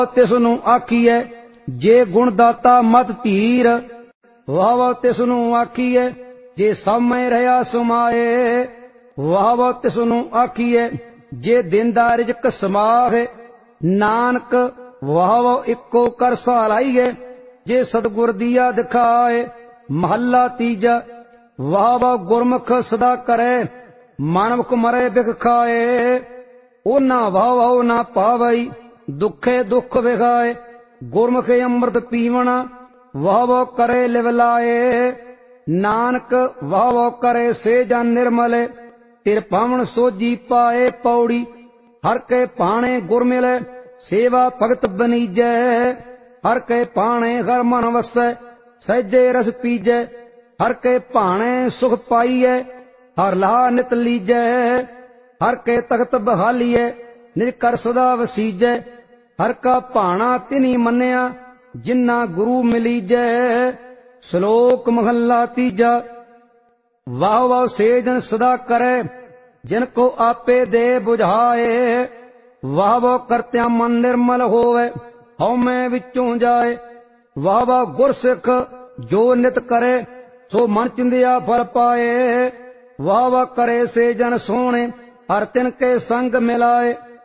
तिसनु आखिए जे गुणदाता मत धीर। वाह वाह तिसनु आखिए जे सामय रहा समाए। वाह वाह तिसनु आखिए जे दिंदा रिजक समाहे। नानक वाह वाह इको कर सहालाइए जे सतगुर दिया दिखाए। महला तीजा। वाह वाह गुरमुख सदा करे मानवक मरे बिख खाए। ओना वाह वाह ना पावई दुखे दुख विखाए। गुरमुख अमृत पीवना वाह वाह करे लिव लाए। नानक वाह वाह करे से जन निर्मले तिर पावन सोजी पाए। पौड़ी हर के पाणे गुर मिले सेवा भगत बनीजै। हर के पाणे हर मन वसै सहजे रस पीजै। हर के भाणे सुख पाईए हर ला नित लीजै। हर के तख्त बहालीए निरकर सदा वसीजै। हर का भाणा तिनी मन्निया जिन्ना गुरु मिलीजै। श्लोक महला तीजा। वाह वाह से जन सदा करे जिनको आपे दे बुझाए। वाह वाह करत्या मन निर्मल होवे हउमै विचों जाए। वाह वाह गुर सिख जो नित करे सो मन चिंदिया फल पाए। वाह वाह करे से जन सोहणे हर तिन के संग मिलाए।